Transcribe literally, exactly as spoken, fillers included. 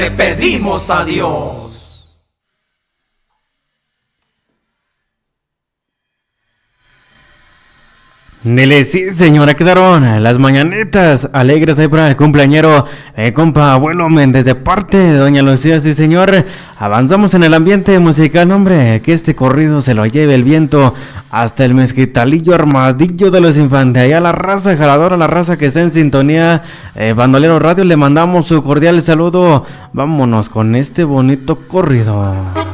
le pedimos a Dios. Dile, sí señora, quedaron las mañanitas alegres ahí para el cumpleañero, eh, compa abuelo Méndez de parte de doña Lucía, sí señor. Avanzamos en el ambiente musical, hombre, que este corrido se lo lleve el viento hasta el mezquitalillo armadillo de los infantes, allá la raza jaladora, la raza que está en sintonía, eh, Bandolero Radio, le mandamos su cordial saludo. Vámonos con este bonito corrido.